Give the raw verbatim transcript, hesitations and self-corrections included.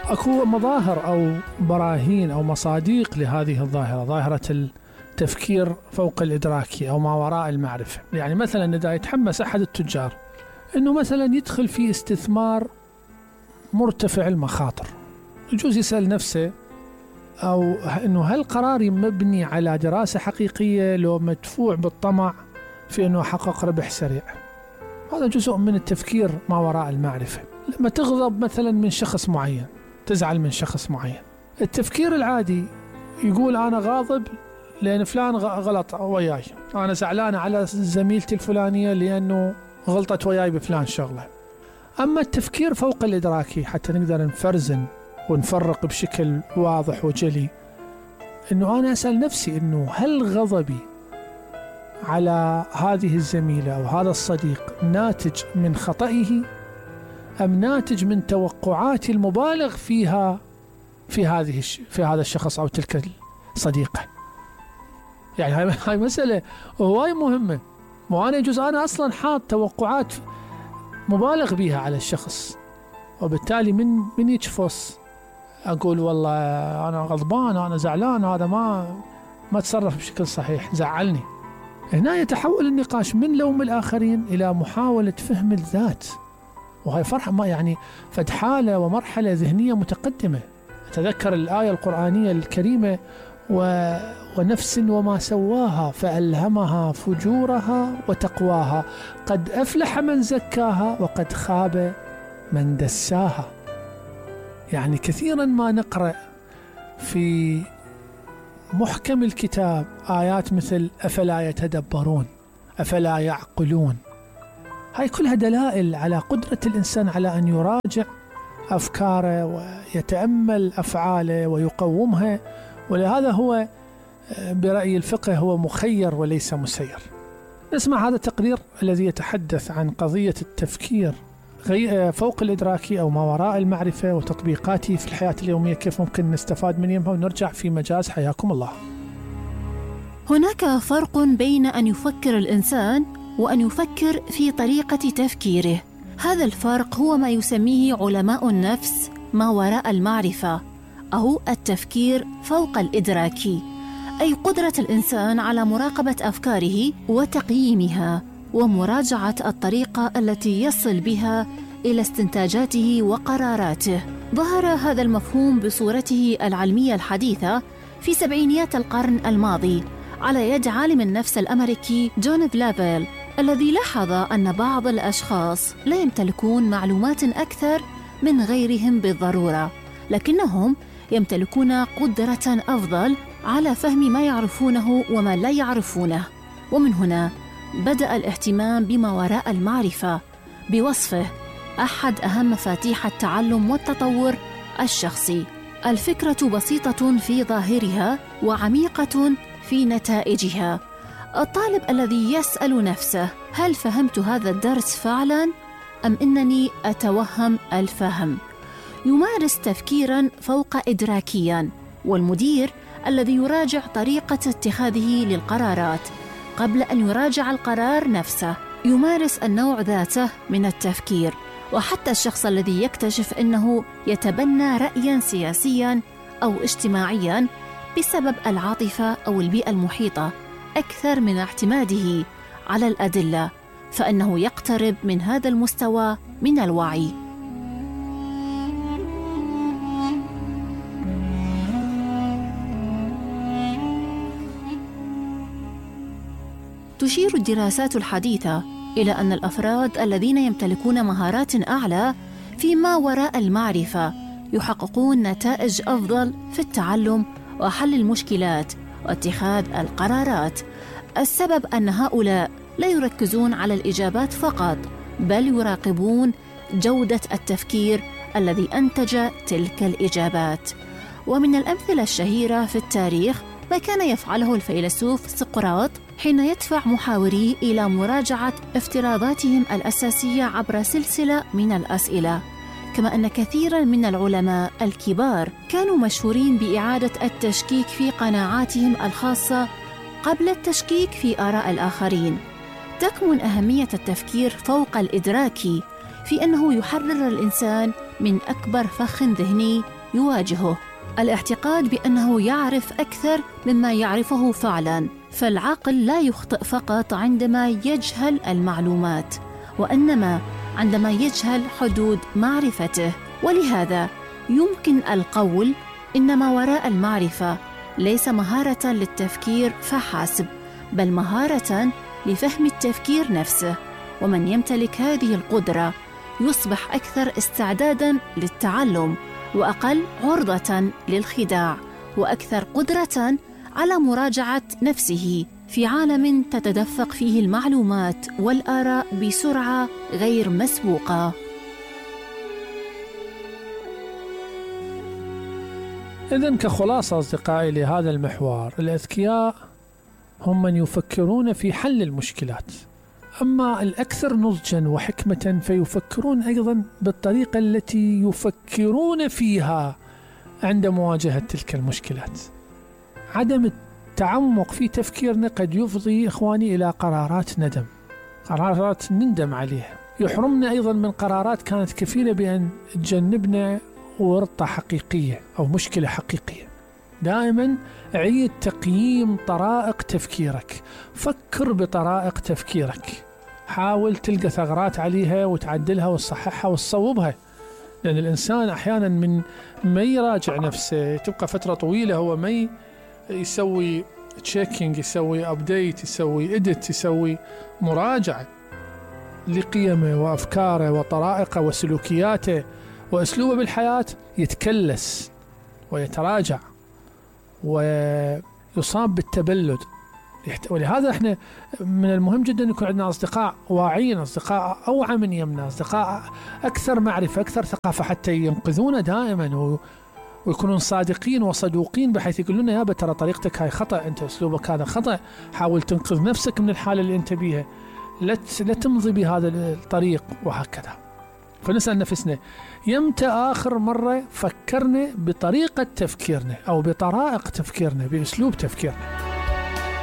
أكو مظاهر أو براهين أو مصادق لهذه الظاهرة، ظاهرة التفكير فوق الإدراكي أو ما وراء المعرفة. يعني مثلا إذا يتحمس أحد التجار أنه مثلا يدخل في استثمار مرتفع المخاطر، يجوز يسأل نفسه أو أنه هل قراري مبني على دراسة حقيقية لو مدفوع بالطمع في أنه أحقق ربح سريع. هذا جزء من التفكير ما وراء المعرفة. لما تغضب مثلا من شخص معين، تزعل من شخص معين، التفكير العادي يقول أنا غاضب لأن فلان غلط وياي، أنا زعلان على زميلتي الفلانية لأنه غلطت وياي بفلان شغلة. أما التفكير فوق الإدراكي حتى نقدر نفرزن ونفرق بشكل واضح وجلي، أنه أنا أسأل نفسي أنه هل غضبي على هذه الزميلة أو هذا الصديق ناتج من خطئه أم ناتج من توقعاتي المبالغ فيها في هذه في هذا الشخص أو تلك الصديقة. يعني هاي هاي مسألة هواي مهمة. وأنا يجوز أنا أصلا حاط توقعات مبالغ بها على الشخص، وبالتالي من من يتشفص أقول والله أنا غضبان، أنا زعلان، هذا ما ما تصرف بشكل صحيح، زعلني. هنا يتحول النقاش من لوم الآخرين إلى محاولة فهم الذات، وهي فرحة ما يعني فد حالة ومرحلة ذهنية متقدمة. أتذكر الآية القرآنية الكريمة و... ونفس وما سواها فألهمها فجورها وتقواها قد أفلح من زكاها وقد خاب من دساها. يعني كثيرا ما نقرأ في محكم الكتاب آيات مثل أفلا يتدبرون، أفلا يعقلون. هاي كلها دلائل على قدرة الإنسان على أن يراجع أفكاره ويتأمل أفعاله ويقومها، ولهذا هو برأي الفقه هو مخير وليس مسير. نسمع هذا التقرير الذي يتحدث عن قضية التفكير فوق الإدراكي أو ما وراء المعرفة وتطبيقاته في الحياة اليومية، كيف ممكن نستفاد منها، ونرجع في مجاز. حياكم الله. هناك فرق بين أن يفكر الإنسان وأن يفكر في طريقة تفكيره. هذا الفرق هو ما يسميه علماء النفس ما وراء المعرفة أو التفكير فوق الإدراكي، أي قدرة الإنسان على مراقبة أفكاره وتقييمها ومراجعة الطريقة التي يصل بها إلى استنتاجاته وقراراته. ظهر هذا المفهوم بصورته العلمية الحديثة في سبعينيات القرن الماضي على يد عالم النفس الأمريكي جون بلافيل، الذي لاحظ أن بعض الأشخاص لا يمتلكون معلومات أكثر من غيرهم بالضرورة، لكنهم يمتلكون قدرة أفضل على فهم ما يعرفونه وما لا يعرفونه. ومن هنا بدأ الاهتمام بما وراء المعرفة بوصفه أحد أهم مفاتيح التعلم والتطور الشخصي. الفكرة بسيطة في ظاهرها وعميقة في نتائجها. الطالب الذي يسأل نفسه هل فهمت هذا الدرس فعلا أم إنني أتوهم الفهم، يمارس تفكيرا فوق إدراكيا. والمدير الذي يراجع طريقة اتخاذه للقرارات قبل أن يراجع القرار نفسه يمارس النوع ذاته من التفكير. وحتى الشخص الذي يكتشف أنه يتبنى رأيا سياسيا أو اجتماعيا بسبب العاطفة أو البيئة المحيطة أكثر من اعتماده على الأدلة، فإنه يقترب من هذا المستوى من الوعي. تشير الدراسات الحديثة إلى أن الأفراد الذين يمتلكون مهارات أعلى فيما وراء المعرفة يحققون نتائج أفضل في التعلم وحل المشكلات واتخاذ القرارات. السبب أن هؤلاء لا يركزون على الإجابات فقط، بل يراقبون جودة التفكير الذي أنتج تلك الإجابات. ومن الأمثلة الشهيرة في التاريخ ما كان يفعله الفيلسوف سقراط حين يدفع محاوريه إلى مراجعة افتراضاتهم الأساسية عبر سلسلة من الأسئلة. كما أن كثيراً من العلماء الكبار كانوا مشهورين بإعادة التشكيك في قناعاتهم الخاصة قبل التشكيك في آراء الآخرين. تكمن أهمية التفكير فوق الإدراكي في أنه يحرر الإنسان من أكبر فخ ذهني يواجهه. الاعتقاد بأنه يعرف أكثر مما يعرفه فعلاً، فالعاقل لا يخطئ فقط عندما يجهل المعلومات، وإنما عندما يجهل حدود معرفته. ولهذا يمكن القول إن ما وراء المعرفة ليس مهارة للتفكير فحسب، بل مهارة لفهم التفكير نفسه. ومن يمتلك هذه القدرة يصبح أكثر استعداداً للتعلم، وأقل عرضة للخداع، وأكثر قدرة على مراجعة نفسه في عالم تتدفق فيه المعلومات والآراء بسرعة غير مسبوقة. إذن كخلاصة أصدقائي لهذا المحور، الأذكياء هم من يفكرون في حل المشكلات، أما الأكثر نضجاً وحكمة فيفكرون أيضاً بالطريقة التي يفكرون فيها عند مواجهة تلك المشكلات. عدم التعمق في تفكيرنا قد يفضي إخواني إلى قرارات ندم، قرارات نندم عليها، يحرمنا أيضاً من قرارات كانت كفيلة بأن تجنبنا ورطة حقيقية أو مشكلة حقيقية. دائما عيد تقييم طرائق تفكيرك، فكر بطرائق تفكيرك، حاول تلقى ثغرات عليها وتعدلها وتصححها وتصوبها، لأن الإنسان أحيانا من ما يراجع نفسه تبقى فترة طويلة هو ما يسوي تشيكينج، يسوي أبديت، يسوي إديت، يسوي مراجعة لقيمه وأفكاره وطرائقه وسلوكياته وأسلوبه بالحياة، يتكلس ويتراجع ويصاب بالتبلد. ولهذا احنا من المهم جدا يكون عندنا أصدقاء واعيين، أصدقاء أوعى من يمنا، أصدقاء أكثر معرفة، أكثر ثقافة، حتى ينقذونا دائما ويكونون صادقين وصدوقين، بحيث يقولون يا ترى طريقتك هاي خطأ، أنت أسلوبك هذا خطأ، حاول تنقذ نفسك من الحالة اللي أنت بيها، لا تمضي بهذا الطريق، وهكذا. فنسأل نفسنا يمتى آخر مرة فكرنا بطريقة تفكيرنا أو بطرائق تفكيرنا، بأسلوب تفكيرنا؟